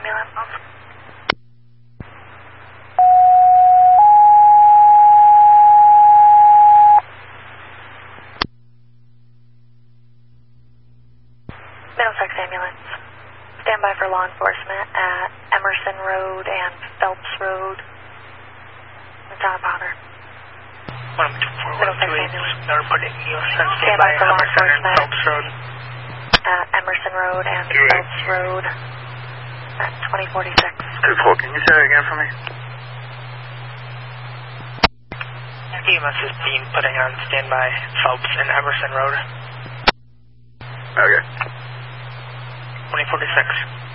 ambulance. Middlesex ambulance. Stand by for law enforcement at Emerson Road and Phelps Road. The town of Powder. Middlesex ambulance. Stand by for law enforcement at Emerson Road and Phelps Road at 2046. 2-4, can you say that again for me? EMS is being putting on standby Phelps and Emerson Road. Okay. 2046.